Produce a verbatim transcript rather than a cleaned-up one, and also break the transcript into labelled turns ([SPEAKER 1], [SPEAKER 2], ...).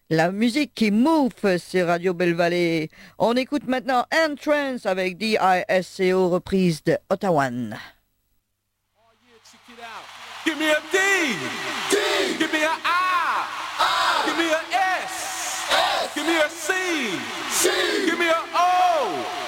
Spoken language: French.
[SPEAKER 1] La musique qui mouffe sur Radio Belle-Vallée. On écoute maintenant Entrance avec D I S C O, reprise de Ottawan.
[SPEAKER 2] Give me a D. D. Give me a I. I. Give me a S. S. Give me a C. C. Give me a